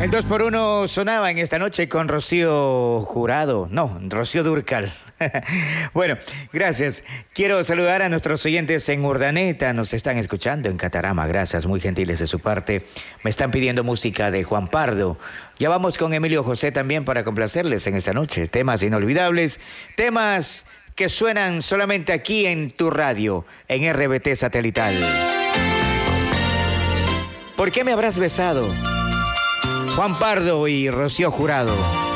El 2x1 sonaba en esta noche con Rocío Jurado. No, Rocío Dúrcal. Bueno, gracias. Quiero saludar a nuestros oyentes en Urdaneta. Nos están escuchando en Catarama. Gracias, muy gentiles de su parte. Me están pidiendo música de Juan Pardo. Ya vamos con Emilio José también para complacerles en esta noche. Temas inolvidables, temas que suenan solamente aquí en tu radio, en RBT Satelital. ¿Por qué me habrás besado? Juan Pardo y Rocío Jurado.